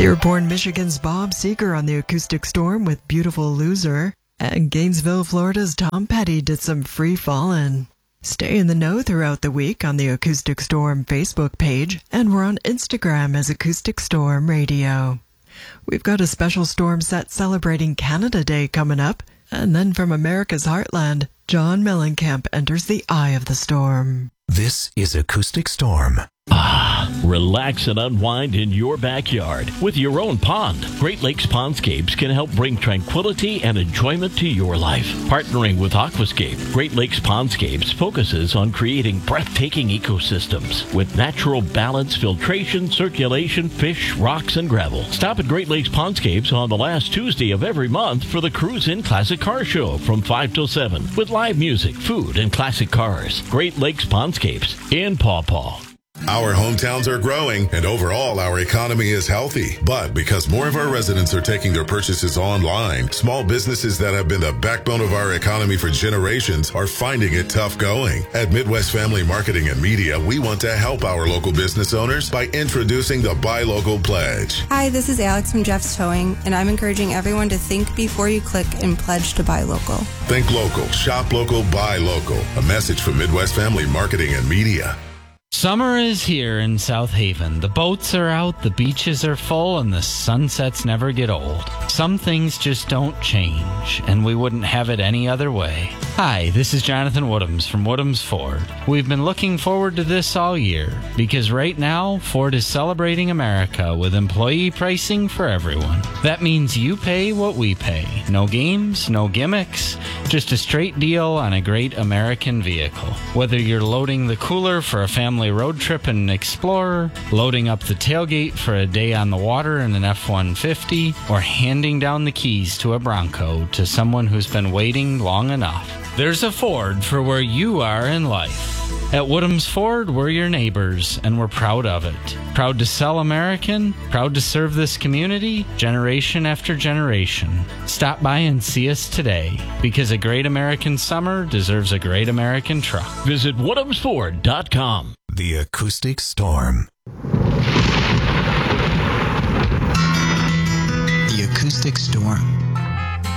Dearborn, Michigan's Bob Seger on the Acoustic Storm with Beautiful Loser. And Gainesville, Florida's Tom Petty did some Free Fallin'. Stay in the know throughout the week on the Acoustic Storm Facebook page, and we're on Instagram as Acoustic Storm Radio. We've got a special storm set celebrating Canada Day coming up, and then from America's heartland, John Mellencamp enters the eye of the storm. This is Acoustic Storm. Relax and unwind in your backyard with your own pond. Great Lakes Pondscapes can help bring tranquility and enjoyment to your life. Partnering with Aquascape, Great Lakes Pondscapes focuses on creating breathtaking ecosystems with natural balance, filtration, circulation, fish, rocks, and gravel. Stop at Great Lakes Pondscapes on the last Tuesday of every month for the Cruise In Classic Car Show from 5 till 7 with live music, food, and classic cars. Great Lakes Pondscapes in Paw Paw. Our hometowns are growing, and overall, our economy is healthy. But because more of our residents are taking their purchases online, small businesses that have been the backbone of our economy for generations are finding it tough going. At Midwest Family Marketing and Media, we want to help our local business owners by introducing the Buy Local Pledge. Hi, this is Alex from Jeff's Towing, and I'm encouraging everyone to think before you click and pledge to buy local. Think local, shop local, buy local. A message from Midwest Family Marketing and Media. Summer is here in South Haven. The boats are out, the beaches are full, and the sunsets never get old. Some things just don't change, and we wouldn't have it any other way. Hi, this is Jonathan Woodhams from Woodhams Ford. We've been looking forward to this all year, because right now, Ford is celebrating America with employee pricing for everyone. That means you pay what we pay. No games, no gimmicks, just a straight deal on a great American vehicle. Whether you're loading the cooler for a family road trip in an Explorer, loading up the tailgate for a day on the water in an F-150, or handing down the keys to a Bronco to someone who's been waiting long enough. There's a Ford for where you are in life. At Woodhams Ford, we're your neighbors, and we're proud of it. Proud to sell American, proud to serve this community, generation after generation. Stop by and see us today, because a great American summer deserves a great American truck. Visit WoodhamsFord.com. The Acoustic Storm. The Acoustic Storm.